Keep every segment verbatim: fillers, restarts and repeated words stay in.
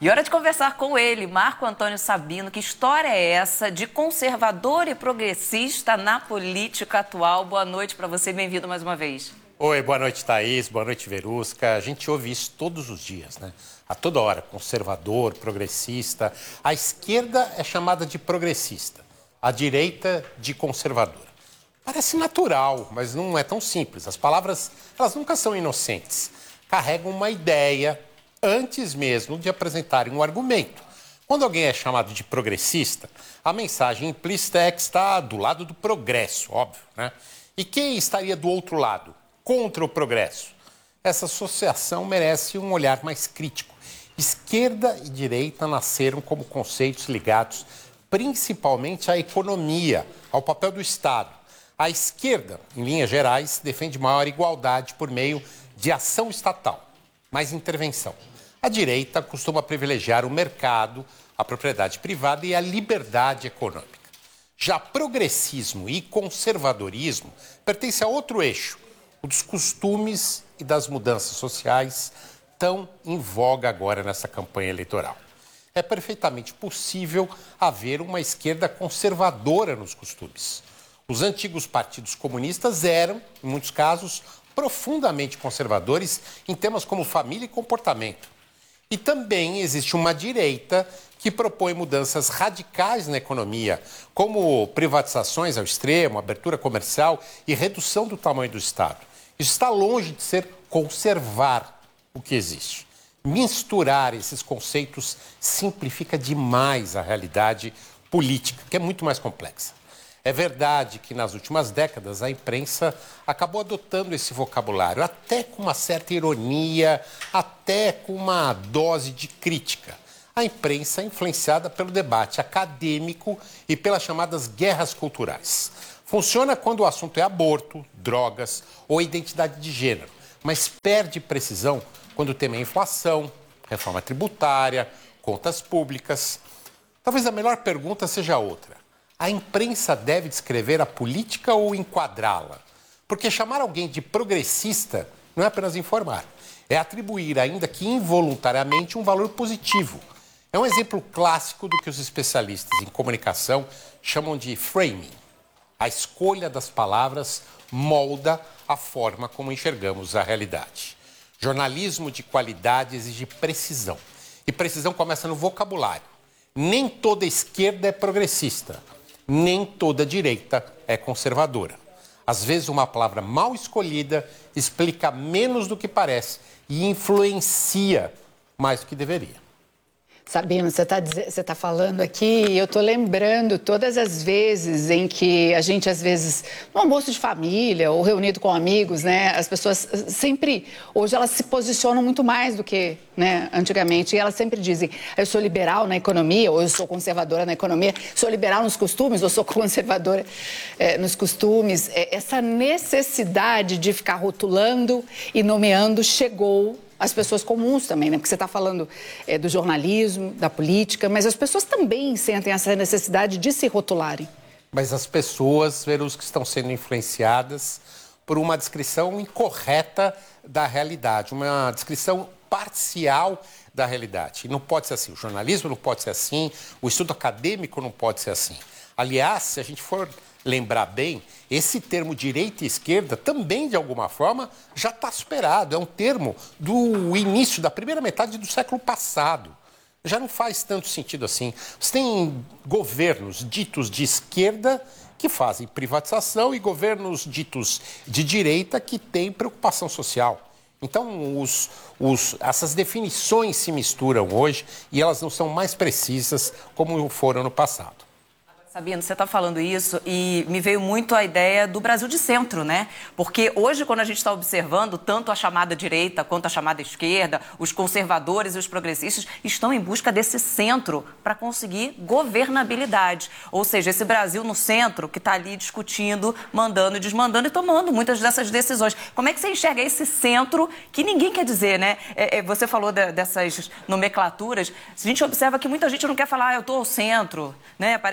E hora de conversar com ele, Marco Antônio Sabino. Que história é essa de conservador e progressista na política atual? Boa noite para você, bem-vindo mais uma vez. Oi, boa noite, Thaís, boa noite, Verusca. A gente ouve isso todos os dias, né? A toda hora, conservador, progressista. A esquerda é chamada de progressista, a direita de conservadora. Parece natural, mas não é tão simples. As palavras, elas nunca são inocentes. Carregam uma ideia antes mesmo de apresentarem um argumento. Quando alguém é chamado de progressista, a mensagem implícita é que está do lado do progresso, óbvio, né? E quem estaria do outro lado, contra o progresso? Essa associação merece um olhar mais crítico. Esquerda e direita nasceram como conceitos ligados principalmente à economia, ao papel do Estado. A esquerda, em linhas gerais, defende maior igualdade por meio de ação estatal, mais intervenção. A direita costuma privilegiar o mercado, a propriedade privada e a liberdade econômica. Já progressismo e conservadorismo pertencem a outro eixo, o dos costumes e das mudanças sociais, tão em voga agora nessa campanha eleitoral. É perfeitamente possível haver uma esquerda conservadora nos costumes. Os antigos partidos comunistas eram, em muitos casos, profundamente conservadores em temas como família e comportamento. E também existe uma direita que propõe mudanças radicais na economia, como privatizações ao extremo, abertura comercial e redução do tamanho do Estado. Isso está longe de ser conservar o que existe. Misturar esses conceitos simplifica demais a realidade política, que é muito mais complexa. É verdade que nas últimas décadas a imprensa acabou adotando esse vocabulário, até com uma certa ironia, até com uma dose de crítica. A imprensa é influenciada pelo debate acadêmico e pelas chamadas guerras culturais. Funciona quando o assunto é aborto, drogas ou identidade de gênero, mas perde precisão quando o tema é inflação, reforma tributária, contas públicas. Talvez a melhor pergunta seja outra. A imprensa deve descrever a política ou enquadrá-la? Porque chamar alguém de progressista não é apenas informar, é atribuir, ainda que involuntariamente, um valor positivo. É um exemplo clássico do que os especialistas em comunicação chamam de framing. A escolha das palavras molda a forma como enxergamos a realidade. Jornalismo de qualidade exige precisão. E precisão começa no vocabulário. Nem toda esquerda é progressista. Nem toda direita é conservadora. Às vezes, uma palavra mal escolhida explica menos do que parece e influencia mais do que deveria. Sabino, você está você tá falando aqui e eu estou lembrando todas as vezes em que a gente, às vezes, no almoço de família ou reunido com amigos, né, as pessoas sempre, hoje elas se posicionam muito mais do que, né, antigamente. E elas sempre dizem, eu sou liberal na economia, ou eu sou conservadora na economia, sou liberal nos costumes, ou sou conservadora é, nos costumes. É, essa necessidade de ficar rotulando e nomeando chegou as pessoas comuns também, né? Porque você está falando é, do jornalismo, da política, mas as pessoas também sentem essa necessidade de se rotularem. Mas as pessoas, Verus, que estão sendo influenciadas por uma descrição incorreta da realidade, uma descrição parcial da realidade. E não pode ser assim. O jornalismo não pode ser assim, o estudo acadêmico não pode ser assim. Aliás, se a gente for lembrar bem, esse termo direita e esquerda também, de alguma forma, já está superado. É um termo do início, da primeira metade do século passado. Já não faz tanto sentido assim. Você tem governos ditos de esquerda que fazem privatização e governos ditos de direita que têm preocupação social. Então, os, os, essas definições se misturam hoje e elas não são mais precisas como foram no passado. Sabino, você está falando isso e me veio muito a ideia do Brasil de centro, né? Porque hoje, quando a gente está observando, tanto a chamada direita quanto a chamada esquerda, os conservadores e os progressistas estão em busca desse centro para conseguir governabilidade. Ou seja, esse Brasil no centro que está ali discutindo, mandando e desmandando e tomando muitas dessas decisões. Como é que você enxerga esse centro que ninguém quer dizer, né? É, é, você falou de, dessas nomenclaturas. A gente observa que muita gente não quer falar, ah, eu estou ao centro, né? Parece que está meio em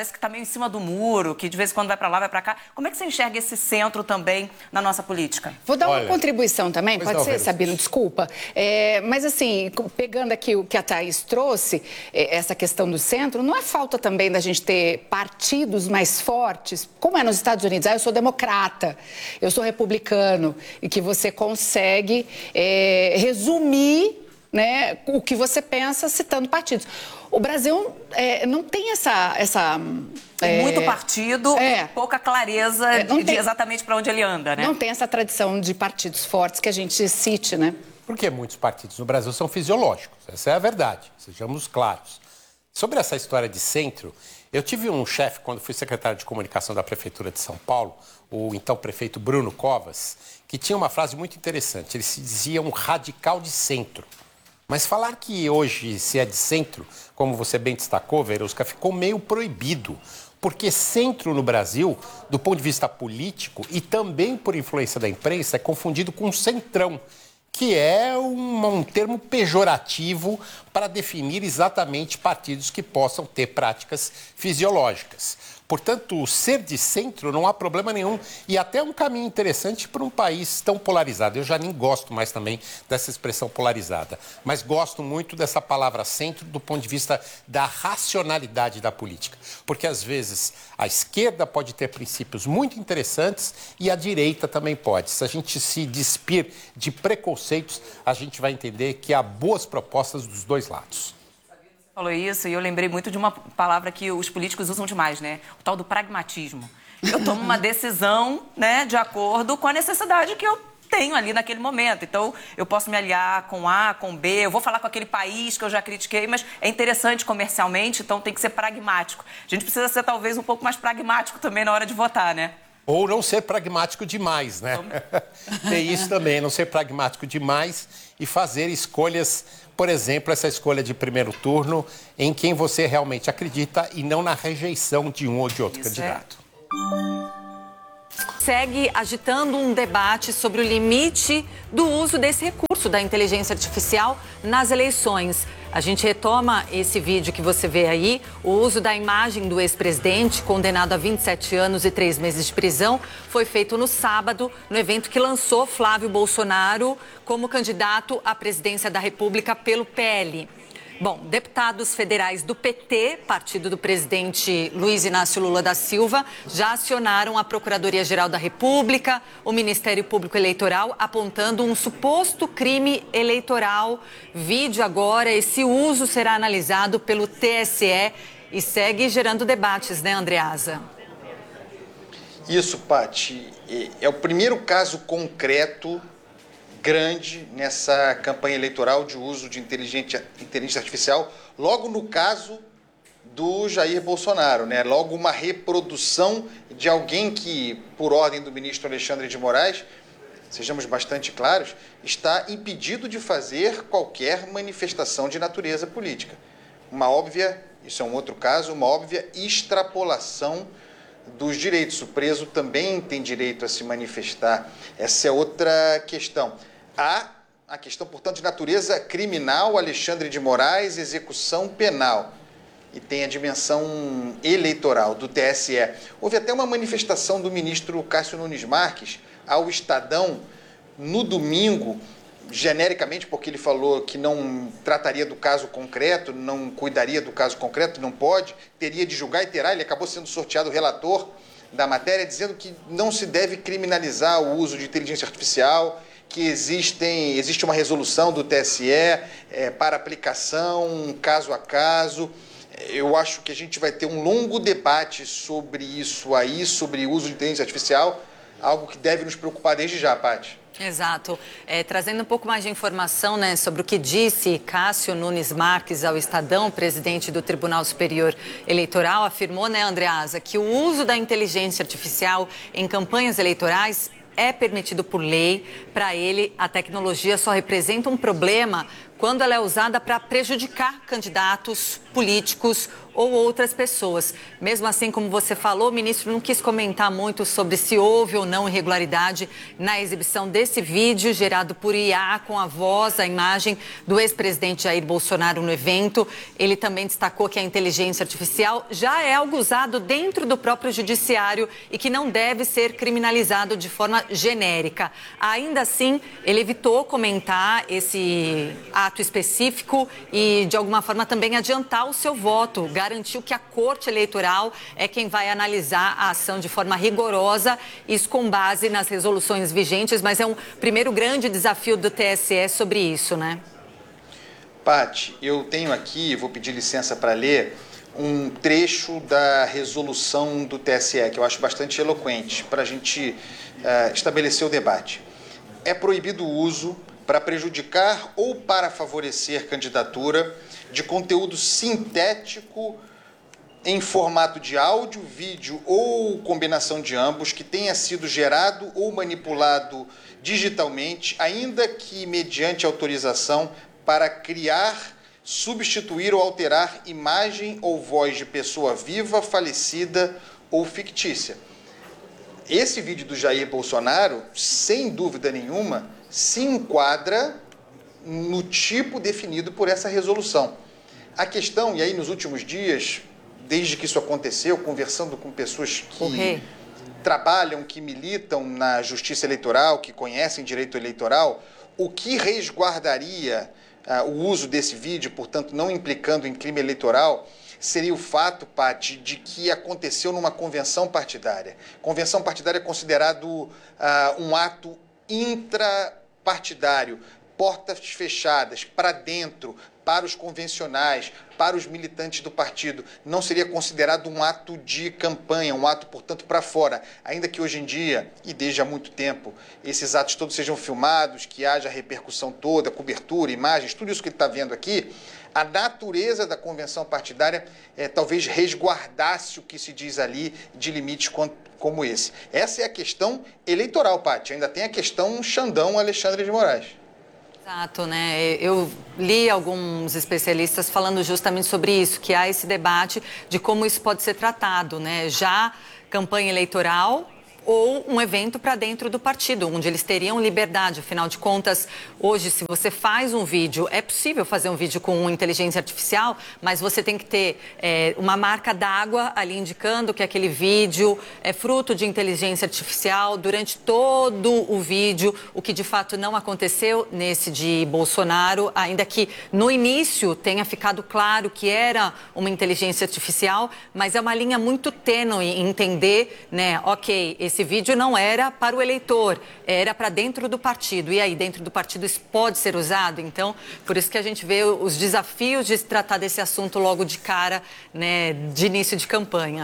cima do muro, que de vez em quando vai para lá, vai para cá. Como é que você enxerga esse centro também na nossa política? Vou dar Olha, uma contribuição também, pode não, ser, Verus. Sabino? Desculpa. É, mas assim, pegando aqui o que a Thaís trouxe, é, essa questão do centro, não é falta também da gente ter partidos mais fortes, como é nos Estados Unidos? Ah, eu sou democrata, eu sou republicano, e que você consegue é, resumir, né, o que você pensa citando partidos. O Brasil é, não tem essa... essa Tem é, muito partido é, e pouca clareza é, não de, tem, de exatamente para onde ele anda, né? Não tem essa tradição de partidos fortes que a gente cite, né? Porque muitos partidos no Brasil são fisiológicos. Essa é a verdade, sejamos claros. Sobre essa história de centro, eu tive um chefe, quando fui secretário de comunicação da Prefeitura de São Paulo, o então prefeito Bruno Covas, que tinha uma frase muito interessante. Ele se dizia um radical de centro. Mas falar que hoje se é de centro, como você bem destacou, Verusca, ficou meio proibido. Porque centro no Brasil, do ponto de vista político e também por influência da imprensa, é confundido com centrão, que é um, um termo pejorativo para definir exatamente partidos que possam ter práticas fisiológicas. Portanto, ser de centro não há problema nenhum e até um caminho interessante para um país tão polarizado. Eu já nem gosto mais também dessa expressão polarizada, mas gosto muito dessa palavra centro do ponto de vista da racionalidade da política. Porque, às vezes, a esquerda pode ter princípios muito interessantes e a direita também pode. Se a gente se despir de preconceitos, a gente vai entender que há boas propostas dos dois lados. Falou isso e eu lembrei muito de uma palavra que os políticos usam demais, né? O tal do pragmatismo. Eu tomo uma decisão, né, de acordo com a necessidade que eu tenho ali naquele momento. Então, eu posso me aliar com A, com B, eu vou falar com aquele país que eu já critiquei, mas é interessante comercialmente, então tem que ser pragmático. A gente precisa ser talvez um pouco mais pragmático também na hora de votar, né? Ou não ser pragmático demais, né? Tem isso também, não ser pragmático demais e fazer escolhas, por exemplo, essa escolha de primeiro turno em quem você realmente acredita e não na rejeição de um ou de outro Isso candidato. É. Segue agitando um debate sobre o limite do uso desse recurso da inteligência artificial nas eleições. A gente retoma esse vídeo que você vê aí, o uso da imagem do ex-presidente, condenado a vinte e sete anos e três meses de prisão, foi feito no sábado, no evento que lançou Flávio Bolsonaro como candidato à presidência da República pelo P L. Bom, deputados federais do P T, partido do presidente Luiz Inácio Lula da Silva, já acionaram a Procuradoria-Geral da República, o Ministério Público Eleitoral, apontando um suposto crime eleitoral. Vídeo agora, esse uso será analisado pelo T S E e segue gerando debates, né, Andreasa? Isso, Paty. É o primeiro caso concreto grande nessa campanha eleitoral de uso de inteligência, inteligência artificial, logo no caso do Jair Bolsonaro, né? Logo uma reprodução de alguém que, por ordem do ministro Alexandre de Moraes, sejamos bastante claros, está impedido de fazer qualquer manifestação de natureza política. Uma óbvia, isso é um outro caso, uma óbvia extrapolação dos direitos. O preso também tem direito a se manifestar. Essa é outra questão. Há a questão, portanto, de natureza criminal, Alexandre de Moraes, execução penal. E tem a dimensão eleitoral do T S E. Houve até uma manifestação do ministro Cássio Nunes Marques ao Estadão no domingo, genericamente, porque ele falou que não trataria do caso concreto, não cuidaria do caso concreto, não pode, teria de julgar e terá. Ele acabou sendo sorteado relator da matéria, dizendo que não se deve criminalizar o uso de inteligência artificial, que existem, existe uma resolução do T S E é, para aplicação, caso a caso. Eu acho que a gente vai ter um longo debate sobre isso aí, sobre o uso de inteligência artificial, algo que deve nos preocupar desde já, Paty. Exato. É, trazendo um pouco mais de informação, né, sobre o que disse Cássio Nunes Marques ao Estadão, presidente do Tribunal Superior Eleitoral, afirmou, né, Andreasa, que o uso da inteligência artificial em campanhas eleitorais é permitido por lei. Para ele, a tecnologia só representa um problema quando ela é usada para prejudicar candidatos políticos ou outras pessoas. Mesmo assim, como você falou, o ministro não quis comentar muito sobre se houve ou não irregularidade na exibição desse vídeo gerado por I A com a voz, a imagem do ex-presidente Jair Bolsonaro no evento. Ele também destacou que a inteligência artificial já é algo usado dentro do próprio judiciário e que não deve ser criminalizado de forma genérica. Ainda assim, ele evitou comentar esse ato específico e, de alguma forma, também adiantar o seu voto. Garantiu que a Corte Eleitoral é quem vai analisar a ação de forma rigorosa, isso com base nas resoluções vigentes, mas é um primeiro grande desafio do T S E sobre isso, né? Pati, eu tenho aqui, vou pedir licença para ler, um trecho da resolução do T S E, que eu acho bastante eloquente, para a gente uh, estabelecer o debate. É proibido o uso para prejudicar ou para favorecer candidatura de conteúdo sintético em formato de áudio, vídeo ou combinação de ambos, que tenha sido gerado ou manipulado digitalmente, ainda que mediante autorização para criar, substituir ou alterar imagem ou voz de pessoa viva, falecida ou fictícia. Esse vídeo do Jair Bolsonaro, sem dúvida nenhuma, se enquadra no tipo definido por essa resolução. A questão, e aí nos últimos dias, desde que isso aconteceu, conversando com pessoas que Correio. trabalham, que militam na justiça eleitoral, que conhecem direito eleitoral, o que resguardaria uh, o uso desse vídeo, portanto, não implicando em crime eleitoral, seria o fato, Pati, de que aconteceu numa convenção partidária. Convenção partidária é considerado uh, um ato intrapartidário, portas fechadas, para dentro, para os convencionais, para os militantes do partido. Não seria considerado um ato de campanha, um ato, portanto, para fora. Ainda que hoje em dia, e desde há muito tempo, esses atos todos sejam filmados, que haja a repercussão toda, cobertura, imagens, tudo isso que ele está vendo aqui, a natureza da convenção partidária é, talvez resguardasse o que se diz ali de limites como esse. Essa é a questão eleitoral, Pati. Ainda tem a questão Xandão Alexandre de Moraes. Exato, né? Eu li alguns especialistas falando justamente sobre isso, que há esse debate de como isso pode ser tratado, né? Já campanha eleitoral ou um evento para dentro do partido, onde eles teriam liberdade. Afinal de contas, hoje, se você faz um vídeo, é possível fazer um vídeo com inteligência artificial, mas você tem que ter é, uma marca d'água ali indicando que aquele vídeo é fruto de inteligência artificial durante todo o vídeo, o que de fato não aconteceu nesse de Bolsonaro, ainda que no início tenha ficado claro que era uma inteligência artificial, mas é uma linha muito tênue em entender, né, ok, esse Esse vídeo não era para o eleitor, era para dentro do partido. E aí, dentro do partido, isso pode ser usado? Então, por isso que a gente vê os desafios de se tratar desse assunto logo de cara, né, de início de campanha.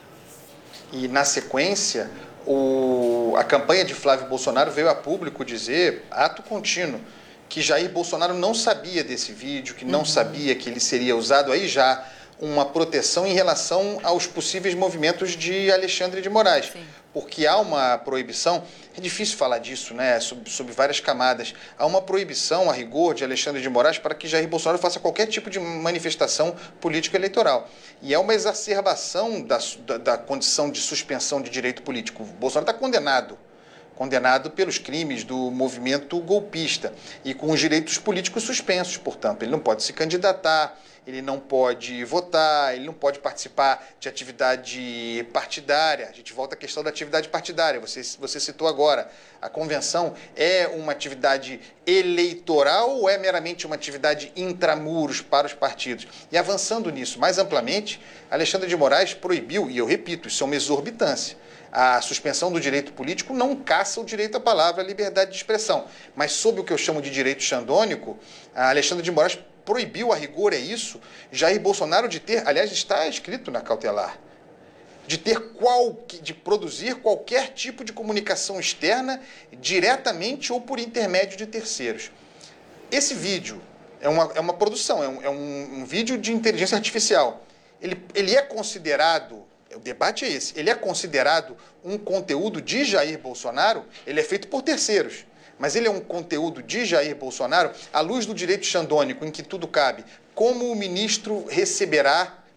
E, na sequência, o... a campanha de Flávio Bolsonaro veio a público dizer, ato contínuo, que Jair Bolsonaro não sabia desse vídeo, que não uhum. sabia que ele seria usado. Aí já uma proteção em relação aos possíveis movimentos de Alexandre de Moraes. Sim. Porque há uma proibição, é difícil falar disso, né, sob, sob várias camadas, há uma proibição, a rigor, de Alexandre de Moraes para que Jair Bolsonaro faça qualquer tipo de manifestação política eleitoral. E é uma exacerbação da, da, da condição de suspensão de direito político. O Bolsonaro está condenado. condenado pelos crimes do movimento golpista e com os direitos políticos suspensos, portanto. Ele não pode se candidatar, ele não pode votar, ele não pode participar de atividade partidária. A gente volta à questão da atividade partidária, você, você citou agora. A convenção é uma atividade eleitoral ou é meramente uma atividade intramuros para os partidos? E avançando nisso mais amplamente, Alexandre de Moraes proibiu, e eu repito, isso é uma exorbitância, a suspensão do direito político não caça o direito à palavra, à liberdade de expressão. Mas sob o que eu chamo de direito xandônico, a Alexandre de Moraes proibiu, a rigor é isso, Jair Bolsonaro de ter, aliás, está escrito na cautelar, de ter qual, de produzir qualquer tipo de comunicação externa, diretamente ou por intermédio de terceiros. Esse vídeo é uma, é uma produção, é, um, é um, um vídeo de inteligência artificial. Ele, ele é considerado... O debate é esse. Ele é considerado um conteúdo de Jair Bolsonaro, ele é feito por terceiros, mas ele é um conteúdo de Jair Bolsonaro à luz do direito xandônico, em que tudo cabe. Como o ministro receberá,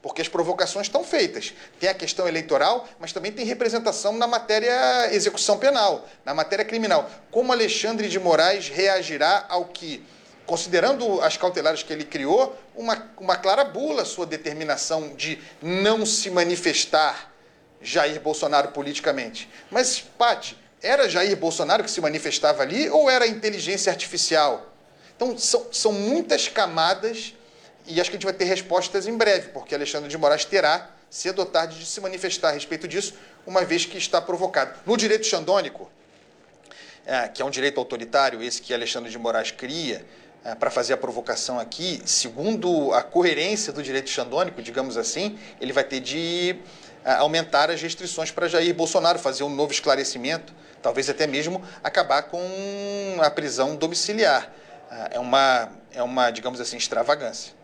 porque as provocações estão feitas. Tem a questão eleitoral, mas também tem representação na matéria execução penal, na matéria criminal. Como Alexandre de Moraes reagirá ao que, considerando as cautelares que ele criou, uma, uma clara bula sua determinação de não se manifestar Jair Bolsonaro politicamente. Mas, Paty, era Jair Bolsonaro que se manifestava ali ou era inteligência artificial? Então, são, são muitas camadas e acho que a gente vai ter respostas em breve, porque Alexandre de Moraes terá, cedo ou tarde, de se manifestar a respeito disso, uma vez que está provocado. No direito xandônico, é, que é um direito autoritário, esse que Alexandre de Moraes cria, é, para fazer a provocação aqui, segundo a coerência do direito xandônico, digamos assim, ele vai ter de é, aumentar as restrições para Jair Bolsonaro, fazer um novo esclarecimento, talvez até mesmo acabar com a prisão domiciliar. É uma, é uma, digamos assim, extravagância.